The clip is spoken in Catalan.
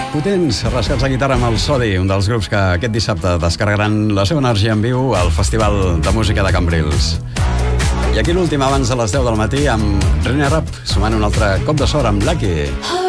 Potents rascats de guitarra amb el Sodi, un dels grups que aquest dissabte descarregaran la seva energia en viu al Festival de Música de Cambrils. I aquí l'últim abans de les 10 del matí amb René Rapp, sumant un altre cop de sort amb Lucky.